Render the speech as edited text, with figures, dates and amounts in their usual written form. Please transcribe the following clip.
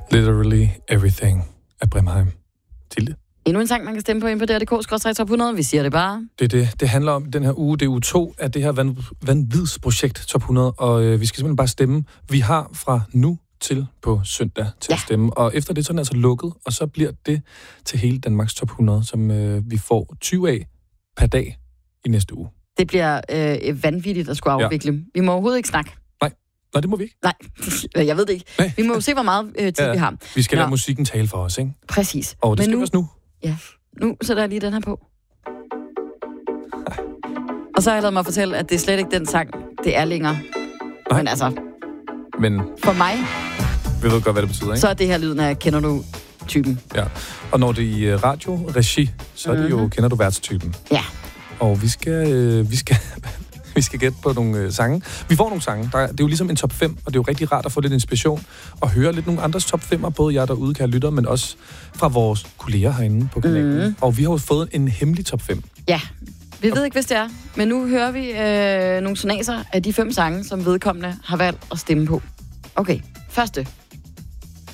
Literally Everything af Brimheim. Tilde. Endnu en sang, man kan stemme på ind på DRDK/top 100. Vi siger det bare. Det er det. Det handler om den her uge. Det er uge 2 af det her vanvidsprojekt Top 100, og vi skal simpelthen bare stemme. Vi har fra nu til på søndag til at stemme, og efter det så er den altså lukket, og så bliver det til hele Danmarks Top 100, som vi får 20 af per dag i næste uge. Det bliver vanvittigt at skulle afvikle. Ja. Vi må overhovedet ikke snakke. Nej, det må vi ikke. Nej, jeg ved det ikke. Nej. Vi må jo se, hvor meget tid vi har. Vi skal lade musikken tale for os, ikke? Præcis. Og det skal også nu. Ja, nu sætter jeg lige den her på. Og så har jeg ladet mig fortælle, at det er slet ikke den sang, det er længere. Nej. Men altså... Men... For mig... Vi ved godt, hvad det betyder, ikke? Så er det her lyden af Kender du typen. Ja, og når det er i radio-regi, så er det jo Kender du værtstypen. Ja. Og vi skal gætte på nogle sange. Vi får nogle sange. Det er jo ligesom en top 5, og det er jo rigtig rart at få lidt inspiration og høre lidt nogle andres top 5'er, både jer derude, kære lytter, men også fra vores kolleger herinde på kanalen. Og vi har jo fået en hemmelig top 5. Ja, vi ved ikke, hvis det er. Men nu hører vi nogle sonater af de 5 sange, som vedkommende har valgt at stemme på. Okay, første.